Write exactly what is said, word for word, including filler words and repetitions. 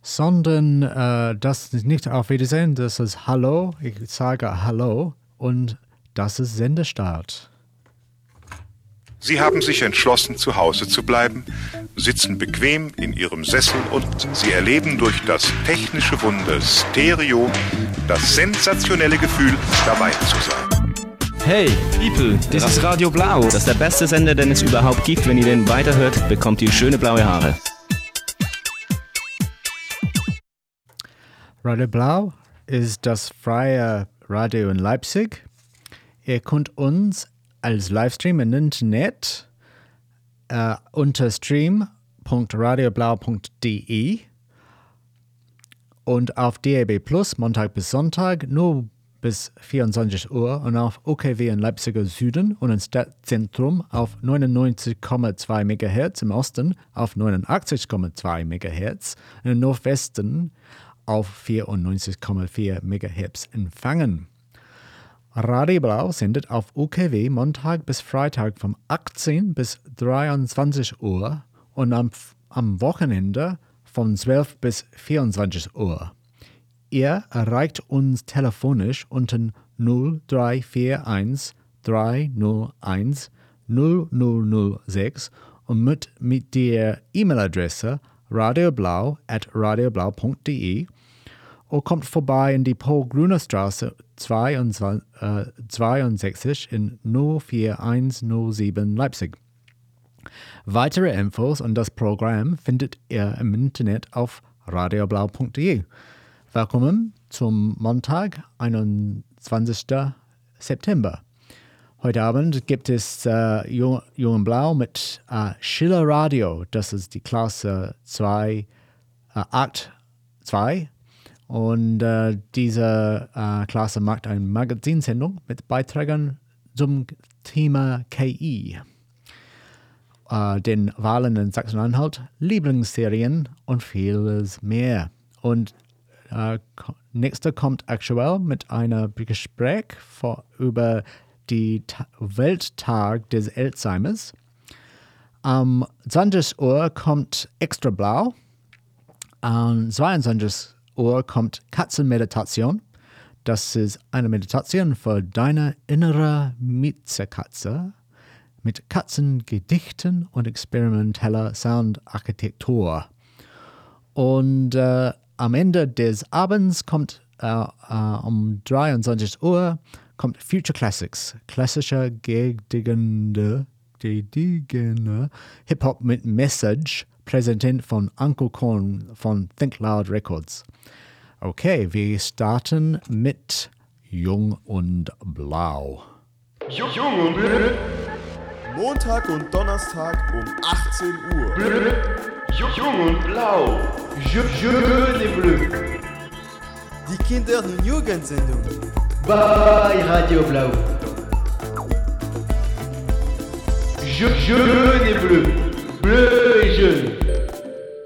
sondern äh, das ist nicht auf Wiedersehen, das ist Hallo. Ich sage Hallo und das ist Sendestart. Sie haben sich entschlossen, zu Hause zu bleiben, sitzen bequem in Ihrem Sessel und Sie erleben durch das technische Wunder Stereo das sensationelle Gefühl, dabei zu sein. Hey, People, das ist Radio Blau. Das ist der beste Sender, den es überhaupt gibt. Wenn ihr den weiterhört, bekommt ihr schöne blaue Haare. Radio Blau ist das freie Radio in Leipzig. Ihr könnt uns als Livestream im Internet äh, unter stream punkt radioblau punkt de und auf D A B Plus Montag bis Sonntag nur bis vierundzwanzig Uhr und auf O K W in Leipziger Süden und im Stadtzentrum auf neunundneunzig Komma zwei Megahertz, im Osten auf neunundachtzig Komma zwei Megahertz und im Nordwesten auf vierundneunzig Komma vier Megahertz empfangen. Radio Blau sendet auf O K W Montag bis Freitag von achtzehn bis dreiundzwanzig Uhr und am, am Wochenende von zwölf bis vierundzwanzig Uhr. Ihr erreicht uns telefonisch unter null drei vier eins drei null eins null null null sechs und mit, mit der E-Mail-Adresse radioblau at radioblau punkt de oder kommt vorbei in die Paul-Grüner-Straße zweiundsechzig in null vier eins null sieben Leipzig. Weitere Infos und das Programm findet ihr im Internet auf radioblau punkt de. Willkommen zum Montag, einundzwanzigsten September. Heute Abend gibt es äh, Jung, Jung Blau mit äh, Schiller Radio. Das ist die Klasse zwei, äh, acht zwei. Und äh, diese äh, Klasse macht eine Magazinsendung mit Beiträgen zum Thema K I, äh, den Wahlen in Sachsen-Anhalt, Lieblingsserien und vieles mehr. Und äh, nächster kommt aktuell mit einem Gespräch vor, über den Welttag des Alzheimers. Am zwanzig Uhr kommt Extra Blau. Am zweiundzwanzig Uhr kommt Katzenmeditation. Das ist eine Meditation für deine innere Mietzekatze mit Katzengedichten und experimenteller Soundarchitektur. Und äh, am Ende des Abends kommt äh, äh, um dreiundzwanzig Uhr kommt Future Classics, klassischer gedigende, gedigene Hip-Hop mit Message, präsentiert von Uncle Corn von Think Loud Records. Okay, wir starten mit Jung und Blau. Jung und Blau. Montag und Donnerstag um achtzehn Uhr. Bleu. Jung und Blau. Je, je et bleu. Die Kinder- und Jugendsendung. Bei Radio Blau. Je, je et bleu. Bleu et jeune.